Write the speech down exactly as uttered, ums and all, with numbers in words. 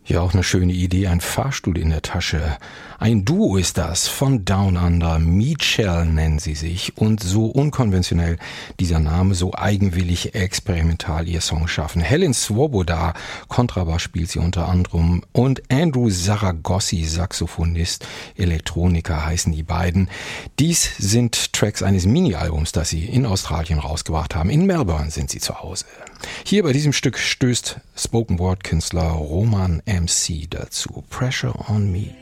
Ja, auch eine schöne Idee, ein Fahrstuhl in der Tasche. Ein Duo ist das, von Down Under, Meatshell nennen sie sich und so unkonventionell dieser Name, so eigenwillig experimental ihr Song schaffen. Helen Swoboda, Kontrabass spielt sie unter anderem und Andrew Saragossi, Saxophonist, Elektroniker heißen die beiden. Dies sind Tracks eines Mini-Albums, das sie in Australien rausgebracht haben. In Melbourne sind sie zu Hause. Hier bei diesem Stück stößt Spoken-Word-Künstler Roman M C dazu. Pressure on Me.